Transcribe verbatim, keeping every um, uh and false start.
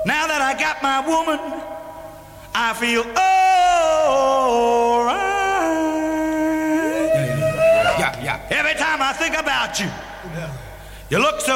Now that I got my woman, I feel alright. Yeah, yeah. Every time I think about you, you look so